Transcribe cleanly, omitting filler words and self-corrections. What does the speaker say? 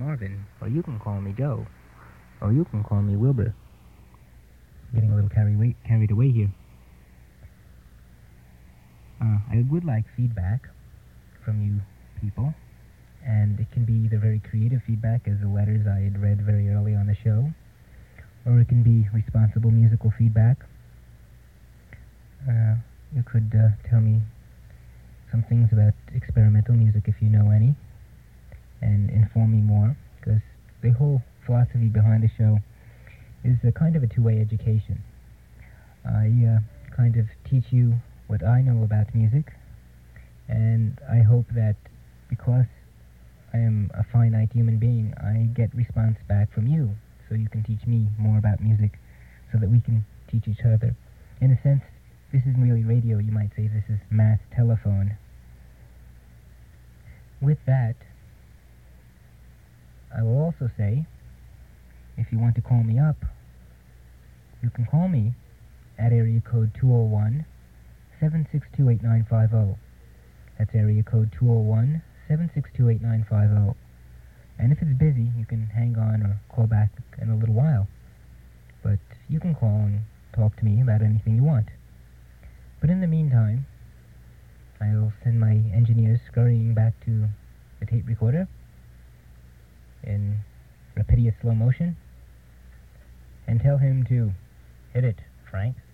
Marvin, or you can call me Joe, or you can call me Wilbur. Getting a little carried away here. I would like feedback from you people, and it can be either very creative feedback, as the letters I had read very early on the show, or it can be responsible musical feedback. You could tell me some things about experimental music if you know any, and inform me more, because the whole philosophy behind the show is a kind of a two-way education. I kind of teach you what I know about music, and I hope that because I am a finite human being, I get response back from you, so you can teach me more about music, so that we can teach each other. In a sense, this isn't really radio, you might say this is mass telephone. With that, I will also say, if you want to call me up, you can call me at area code 201-762-8950. That's area code 201-762-8950. And if it's busy, you can hang on or call back in a little while. But you can call and talk to me about anything you want. But in the meantime, I'll send my engineers scurrying back to the tape recorder in rapidious slow motion and tell him to hit it, Frank.